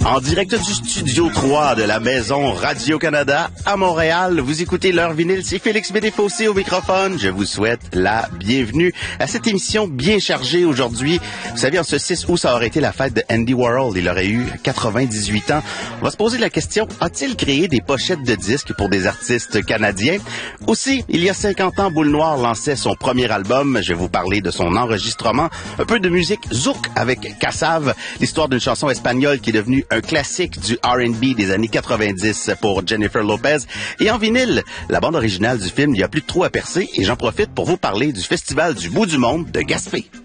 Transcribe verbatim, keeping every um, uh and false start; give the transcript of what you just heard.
En direct du studio trois de la maison Radio-Canada à Montréal, vous écoutez l'heure vinyle, c'est Félix Bédéfossé au microphone. Je vous souhaite la bienvenue à cette émission bien chargée aujourd'hui. Vous savez, en ce six août, ça aurait été la fête de Andy Warhol. Il aurait eu quatre-vingt-dix-huit ans. On va se poser la question, a-t-il créé des pochettes de disques pour des artistes canadiens? Aussi, il y a cinquante ans, Boule Noire lançait son premier album. Je vais vous parler de son enregistrement. Un peu de musique zouk avec Kassav, l'histoire d'une chanson espagnole qui est devenue un classique du R and B des années quatre-vingt-dix pour Jennifer Lopez. Et en vinyle, la bande originale du film, il n'y a plus de trou à percer et j'en profite pour vous parler du Festival du bout du monde de Gaspé.